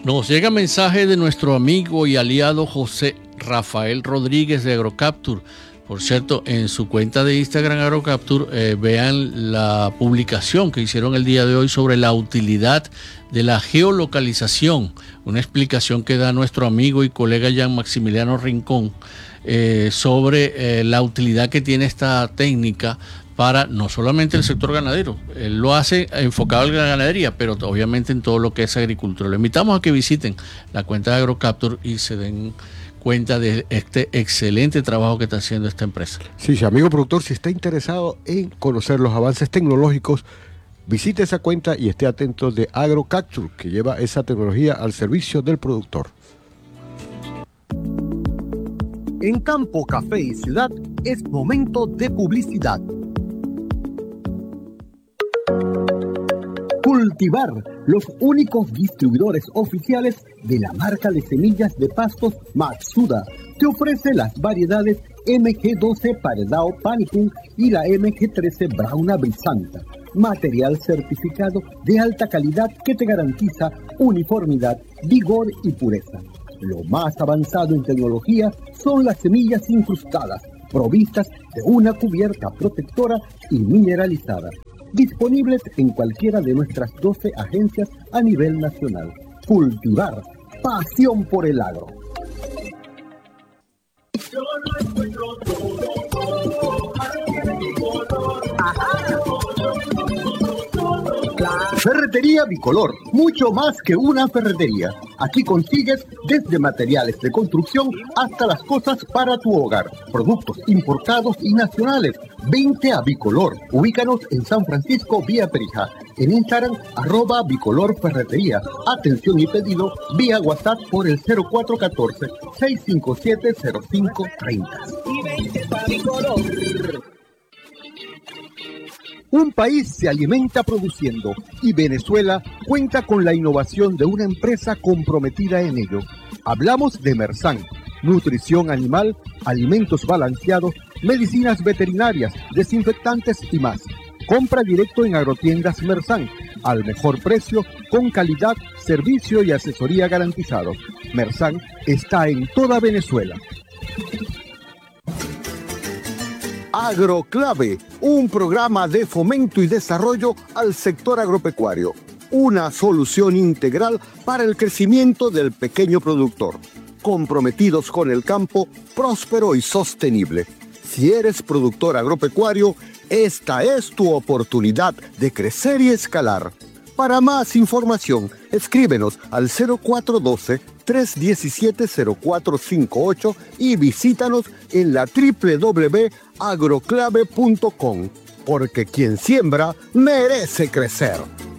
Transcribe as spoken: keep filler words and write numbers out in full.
Nos llega mensaje de nuestro amigo y aliado José Rafael Rodríguez de Agrocapture. Por cierto, en su cuenta de Instagram Agrocapture, eh, vean la publicación que hicieron el día de hoy sobre la utilidad de la geolocalización, una explicación que da nuestro amigo y colega Jean Maximiliano Rincón eh, sobre eh, la utilidad que tiene esta técnica para no solamente el sector ganadero. Él lo hace enfocado en la ganadería, pero obviamente en todo lo que es agricultura. Le invitamos a que visiten la cuenta de Agrocapture y se den cuenta de este excelente trabajo que está haciendo esta empresa. Sí, sí, amigo productor, si está interesado en conocer los avances tecnológicos, visite esa cuenta y esté atento de Agrocapture, que lleva esa tecnología al servicio del productor. En Campo, Café y Ciudad es momento de publicidad. Cultivar, los únicos distribuidores oficiales de la marca de semillas de pastos Matsuda, te ofrece las variedades M G doce Paredao Panicum y la M G trece Brauna Brisanta, material certificado de alta calidad que te garantiza uniformidad, vigor y pureza. Lo más avanzado en tecnología son las semillas incrustadas, provistas de una cubierta protectora y mineralizada. Disponibles en cualquiera de nuestras doce agencias a nivel nacional. Cultivar, pasión por el agro. Ferretería Bicolor, mucho más que una ferretería. Aquí consigues desde materiales de construcción hasta las cosas para tu hogar. Productos importados y nacionales. Vente a Bicolor. Ubícanos en San Francisco, vía Perijá. En Instagram, arroba Bicolor Ferretería. Atención y pedido vía WhatsApp por el cero cuatro uno cuatro, seis cinco siete, cero cinco tres cero. Y vente a Bicolor. Un país se alimenta produciendo y Venezuela cuenta con la innovación de una empresa comprometida en ello. Hablamos de Mersan, nutrición animal, alimentos balanceados, medicinas veterinarias, desinfectantes y más. Compra directo en Agrotiendas Mersan, al mejor precio, con calidad, servicio y asesoría garantizados. Mersan está en toda Venezuela. Agroclave, un programa de fomento y desarrollo al sector agropecuario. Una solución integral para el crecimiento del pequeño productor. Comprometidos con el campo próspero y sostenible. Si eres productor agropecuario, esta es tu oportunidad de crecer y escalar. Para más información, escríbenos al cero cuatro uno dos, tres uno siete, cero cuatro cinco ocho y visítanos en la doble u doble u doble u punto agroclave punto com, porque quien siembra merece crecer.